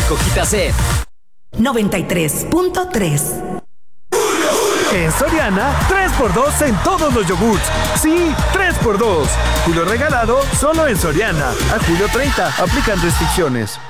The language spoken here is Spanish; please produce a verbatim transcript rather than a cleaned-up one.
Coquita C. noventa y tres punto tres. En Soriana, tres por dos en todos los yogurts. Sí, tres por dos. Julio regalado solo en Soriana. A julio treinta. Aplican restricciones.